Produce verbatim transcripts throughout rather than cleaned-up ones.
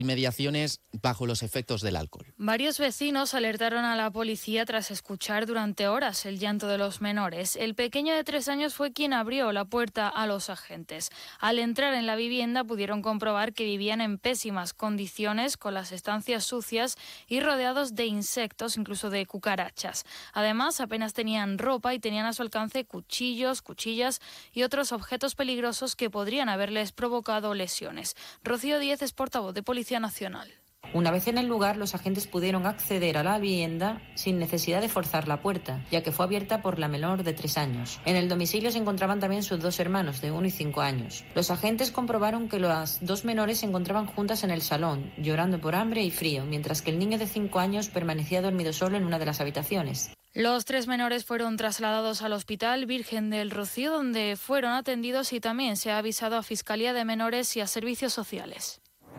inmediaciones bajo los efectos del alcohol. Varios vecinos alertaron a la policía tras escuchar durante horas el llanto de los menores. El pequeño de tres años fue quien abrió la puerta a los agentes. Al entrar en la vivienda pudieron comprobar que vivían en pésimas condiciones, con las estancias sucias y rodeados de insectos, incluso de cucarachas. Además, apenas tenían ropa y tenían a su alcance cuchillos, cuchillas y otros objetos peligrosos que podrían haberles provocado lesiones. Rocío Díez es portavoz de Policía Nacional. Una vez en el lugar, los agentes pudieron acceder a la vivienda sin necesidad de forzar la puerta, ya que fue abierta por la menor de tres años. En el domicilio se encontraban también sus dos hermanos, de uno y cinco años. Los agentes comprobaron que las dos menores se encontraban juntas en el salón, llorando por hambre y frío, mientras que el niño de cinco años permanecía dormido solo en una de las habitaciones. Los tres menores fueron trasladados al Hospital Virgen del Rocío, donde fueron atendidos, y también se ha avisado a Fiscalía de Menores y a Servicios Sociales.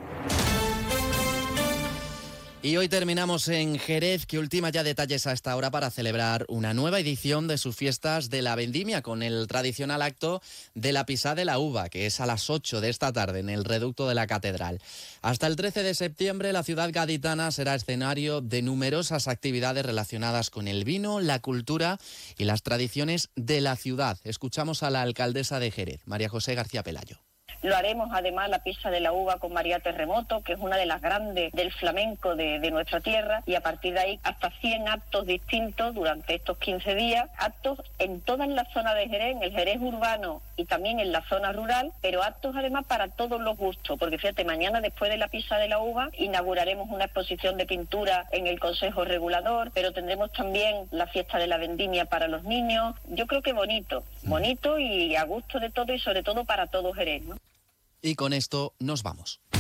Y hoy terminamos en Jerez, que ultima ya detalles a esta hora para celebrar una nueva edición de sus fiestas de la Vendimia, con el tradicional acto de la Pisá de la Uva, que es a las ocho de esta tarde en el reducto de la Catedral. Hasta el trece de septiembre, la ciudad gaditana será escenario de numerosas actividades relacionadas con el vino, la cultura y las tradiciones de la ciudad. Escuchamos a la alcaldesa de Jerez, María José García Pelayo. Lo haremos además la Pisá de la Uva con María Terremoto, que es una de las grandes del flamenco de, de nuestra tierra, y a partir de ahí hasta cien actos distintos durante estos quince días, actos en toda la zona de Jerez, en el Jerez urbano y también en la zona rural, pero actos además para todos los gustos, porque fíjate, mañana después de la Pisá de la Uva inauguraremos una exposición de pintura en el Consejo Regulador, pero tendremos también la fiesta de la Vendimia para los niños. Yo creo que bonito, bonito y a gusto de todo, y sobre todo para todo Jerez, ¿no? Y con esto nos vamos.